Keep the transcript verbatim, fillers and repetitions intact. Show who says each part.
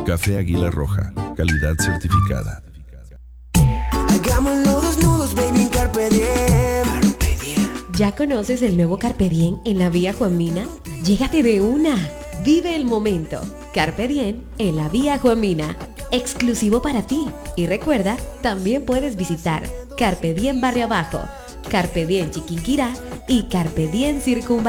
Speaker 1: Café Águila Roja, calidad certificada.
Speaker 2: Hagámoslo desnudos, baby, Carpe Diem. Carpe Diem.
Speaker 3: ¿Ya conoces el nuevo Carpe Diem en la Vía Juan Mina? Llégate de una. Vive el momento. Carpe Diem en la Vía Juan Mina. Exclusivo para ti. Y recuerda, también puedes visitar Carpe Diem Barrio Abajo, Carpe Diem Chiquinquirá y Carpe Diem Circunval.